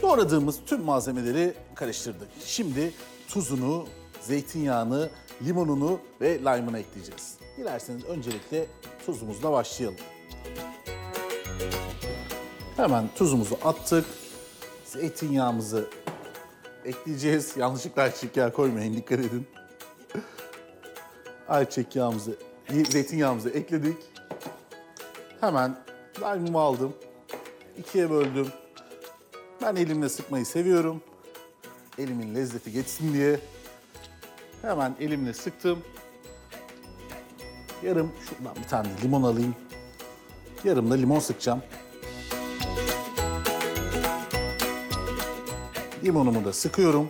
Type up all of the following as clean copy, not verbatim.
Doğradığımız tüm malzemeleri karıştırdık. Şimdi tuzunu, zeytinyağını, limonunu ve lime'ını ekleyeceğiz. Dilerseniz öncelikle tuzumuzla başlayalım. Hemen tuzumuzu attık. Zeytinyağımızı ekleyeceğiz. Yanlışlıkla ayçiçek yağı koymayın, dikkat edin. Ayçiçek yağımızı, zeytinyağımızı ekledik. Hemen lime'ımı aldım. İkiye böldüm. Ben elimle sıkmayı seviyorum. Elimin lezzeti geçsin diye. Hemen elimle sıktım. Yarım şuradan bir tane limon alayım. Yarım da limon sıkacağım. Limonumu da sıkıyorum.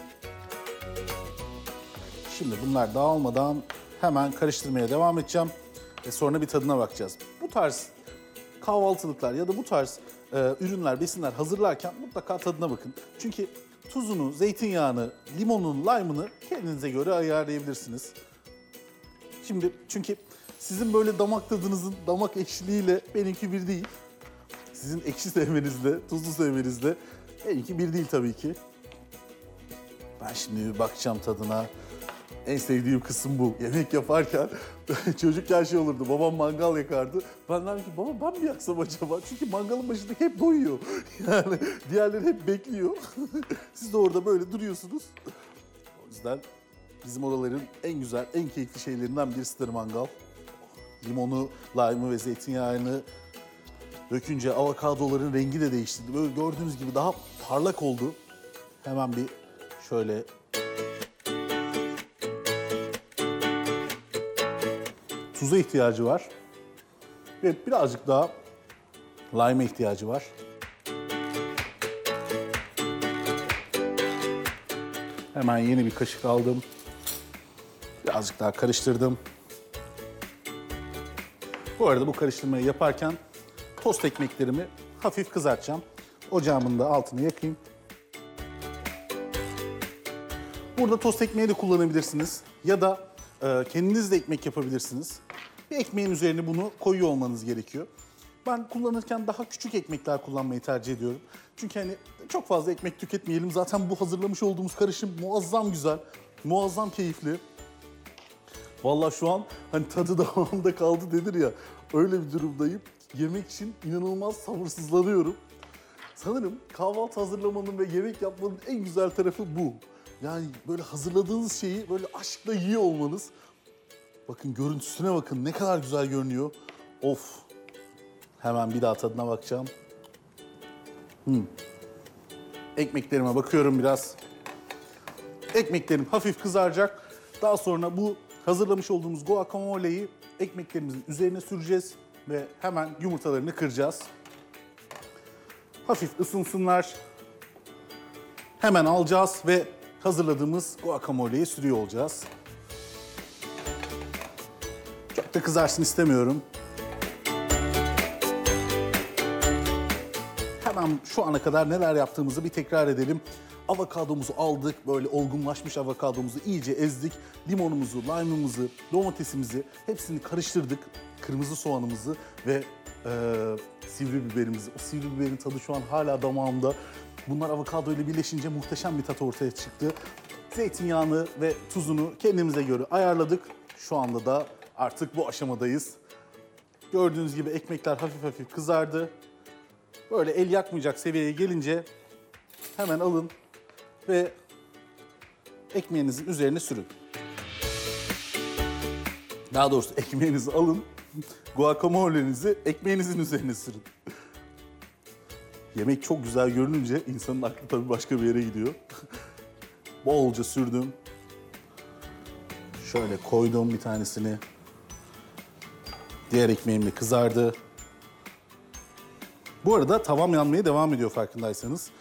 Şimdi bunlar dağılmadan hemen karıştırmaya devam edeceğim. Ve sonra bir tadına bakacağız. Bu tarz kahvaltılıklar ya da bu tarz ürünler, besinler hazırlarken mutlaka tadına bakın. Çünkü tuzunu, zeytinyağını, limonunu, lime'ını kendinize göre ayarlayabilirsiniz. Şimdi çünkü sizin böyle damak tadınızın damak ekşiliğiyle benimki bir değil. Sizin ekşi sevmenizle, tuzlu sevmenizle benimki bir değil tabii ki. Ben şimdi bir bakacağım tadına. En sevdiğim kısım bu. Yemek yaparken çocukken şey olurdu. Babam mangal yakardı. Ben dedim ki baba ben mi yaksam acaba? Çünkü mangalın başında hep doyuyor. Yani diğerleri hep bekliyor. Siz de orada böyle duruyorsunuz. O yüzden bizim oraların en güzel, en keyifli şeylerinden birisidir mangal. Limonu, lime'ı ve zeytinyağını dökünce avokadoların rengi de değişti. Böyle gördüğünüz gibi daha parlak oldu. Hemen bir şöyle tuza ihtiyacı var ve birazcık daha lime'a ihtiyacı var. Hemen yeni bir kaşık aldım. Birazcık daha karıştırdım. Bu arada bu karıştırmayı yaparken tost ekmeklerimi hafif kızartacağım. Ocağımın da altını yakayım. Burada tost ekmeği de kullanabilirsiniz ya da kendiniz de ekmek yapabilirsiniz. Bir ekmeğin üzerine bunu koyuyor olmanız gerekiyor. Ben kullanırken daha küçük ekmekler kullanmayı tercih ediyorum. Çünkü hani çok fazla ekmek tüketmeyelim. Zaten bu hazırlamış olduğumuz karışım muazzam güzel, muazzam keyifli. Vallahi şu an hani tadı damağımda kaldı denir ya, öyle bir durumdayım. Yemek için inanılmaz sabırsızlanıyorum. Sanırım kahvaltı hazırlamanın ve yemek yapmanın en güzel tarafı bu. Yani böyle hazırladığınız şeyi böyle aşkla yiyor olmanız. Bakın görüntüsüne bakın, ne kadar güzel görünüyor. Of. Hemen bir daha tadına bakacağım. Ekmeklerime bakıyorum biraz. Ekmeklerim hafif kızaracak. Daha sonra bu hazırlamış olduğumuz guacamole'yi ekmeklerimizin üzerine süreceğiz ve hemen yumurtalarını kıracağız. Hafif ısınsınlar. Hemen alacağız ve hazırladığımız guacamole'yi sürüyor olacağız. Çok da kızarsın istemiyorum. Hemen şu ana kadar neler yaptığımızı bir tekrar edelim. Avokadomuzu aldık, böyle olgunlaşmış avokadomuzu iyice ezdik. Limonumuzu, lime'ımızı, domatesimizi hepsini karıştırdık. Kırmızı soğanımızı ve sivri biberimizi. O sivri biberin tadı şu an hala damağımda. Bunlar avokado ile birleşince muhteşem bir tat ortaya çıktı. Zeytinyağını ve tuzunu kendimize göre ayarladık. Şu anda da artık bu aşamadayız. Gördüğünüz gibi ekmekler hafif hafif kızardı. Böyle el yakmayacak seviyeye gelince hemen alın ve ekmeğinizin üzerine sürün. Daha doğrusu ekmeğinizi alın, guacamole'nizi ekmeğinizin üzerine sürün. Yemek çok güzel görününce insanın aklı tabii başka bir yere gidiyor. Bolca sürdüm. Şöyle koydum bir tanesini. Diğer ekmeğim de kızardı. Bu arada tavam yanmaya devam ediyor farkındaysanız.